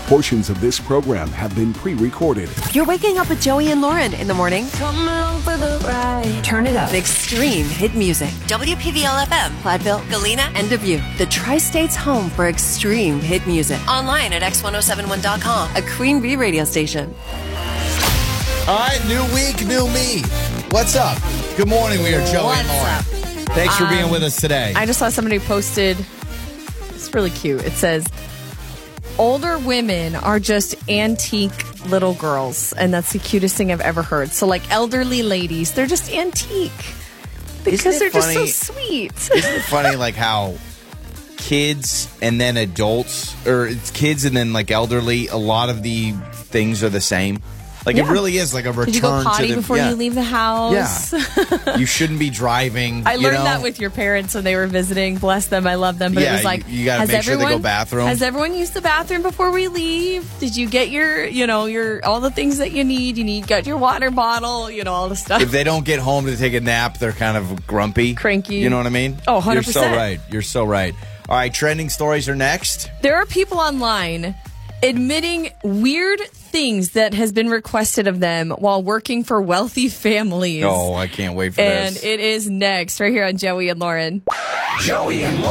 Portions of this program have been pre-recorded. You're waking up with Joey and Lauren in the morning. Come along for the ride. Turn it up. Extreme hit music. WPVL-FM, Platteville, Galena, and Dubuque. The Tri-State's home for extreme hit music. Online at x1071.com, a Queen Bee radio station. All right, new week, new me. What's up? Good morning. We are Joey and Lauren. Thanks for being with us today. I just saw somebody posted, it's really cute. It says, older women are just antique little girls. And that's the cutest thing I've ever heard. So like elderly ladies, they're just antique. Because they're just so sweet. Isn't it funny like how kids and then adults, or it's kids and then like elderly, a lot of the things are the same? Like it really is like a return to the... Did you go potty before you leave the house? Yeah. You shouldn't be driving. I learned that with your parents when they were visiting. Bless them. I love them. But it was like, you got to make sure they go bathroom. Has everyone used the bathroom before we leave? Did you get your all the things that you need? Got your water bottle, all the stuff. If they don't get home to take a nap, they're kind of grumpy. Cranky. You know what I mean? Oh, 100%. You're so right. You're so right. All right, trending stories are next. There are people online admitting weird things that has been requested of them while working for wealthy families. Oh, I can't wait for this. And it is next, right here on Joey and Lauren. Joey and Lauren.